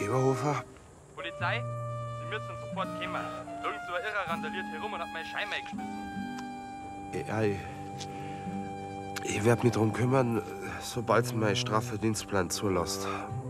Eberhofer? Polizei? Sie müssen sofort kommen. Irgend so ein Irrer randaliert herum und hat meine Scheibe geschmissen. Ja, ich werde mich drum kümmern, sobald mein Strafverdienstplan zulässt.